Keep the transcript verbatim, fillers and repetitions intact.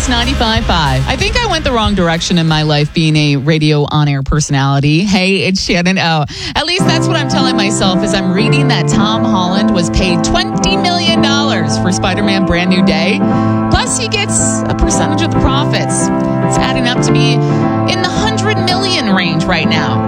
Kiss ninety-five point five. I think I went the wrong direction in my life being a radio on-air personality. Hey, it's Shannon O. At least that's what I'm telling myself as I'm reading that Tom Holland was paid twenty million dollars for Spider-Man Brand New Day. Plus, he gets a percentage of the profits. It's adding up to be in the one hundred million range right now.